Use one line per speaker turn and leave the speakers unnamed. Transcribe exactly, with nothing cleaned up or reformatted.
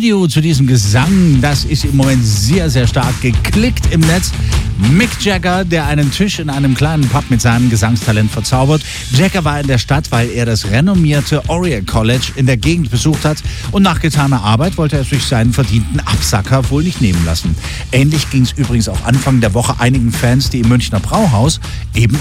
Video zu diesem Gesang, das ist im Moment sehr, sehr stark geklickt im Netz. Mick Jagger, der einen Tisch in einem kleinen Pub mit seinem Gesangstalent verzaubert. Jagger war in der Stadt, weil er das renommierte Oriel College in der Gegend besucht hat. Und nach getaner Arbeit wollte er sich seinen verdienten Absacker wohl nicht nehmen lassen. Ähnlich ging es übrigens auch Anfang der Woche einigen Fans, die im Münchner Brauhaus eben